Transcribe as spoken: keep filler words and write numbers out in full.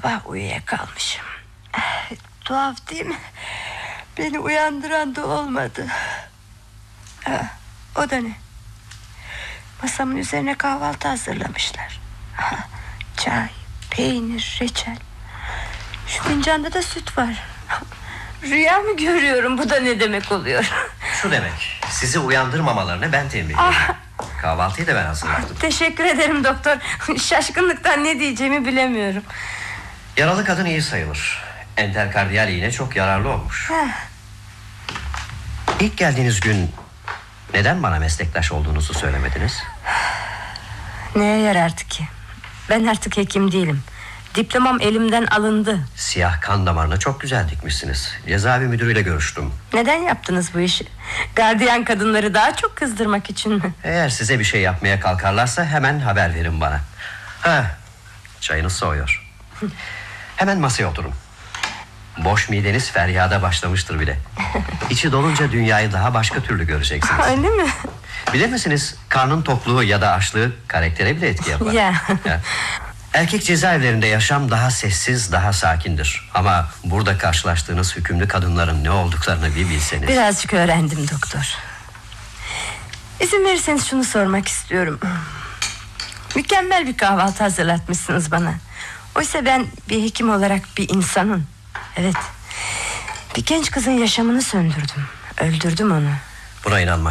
sabah uyuyakalmışım. Tuhaf değil mi? Beni uyandıran da olmadı. Ha, o da ne? Masamın üzerine kahvaltı hazırlamışlar. Ha, çay, peynir, reçel. Şu fincanda da süt var. Rüya mı görüyorum, bu da ne demek oluyor? Şu demek, sizi uyandırmamalarını ben temin ediyorum. Ah. Kahvaltıyı da ben hazırladım. Teşekkür ederim doktor. Şaşkınlıktan ne diyeceğimi bilemiyorum. Yaralı kadın iyi sayılır. Enterkardiyal iğne çok yararlı olmuş. Heh. İlk geldiğiniz gün neden bana meslektaş olduğunuzu söylemediniz? Neye yarardı ki? Ben artık hekim değilim. Diplomam elimden alındı. Siyah kan damarını çok güzel dikmişsiniz. Cezaevi müdürüyle görüştüm. Neden yaptınız bu işi? Gardiyan kadınları daha çok kızdırmak için mi? Eğer size bir şey yapmaya kalkarlarsa hemen haber verin bana. Ha, çayınız soğuyor. Hemen masaya oturun. Boş mideniz feryada başlamıştır bile. İçi dolunca dünyayı daha başka türlü göreceksiniz. Öyle mi? Bilir misiniz, karnın tokluğu ya da açlığı karaktere bile etki yapar. Ya. Ya. Erkek cezaevlerinde yaşam daha sessiz, daha sakindir. Ama burada karşılaştığınız hükümlü kadınların ne olduklarını bir bilseniz. Birazcık öğrendim doktor. İzin verirseniz şunu sormak istiyorum. Mükemmel bir kahvaltı hazırlatmışsınız bana. Oysa ben bir hekim olarak bir insanım. Evet. Bir genç kızın yaşamını söndürdüm. Öldürdüm onu. Buna inanmak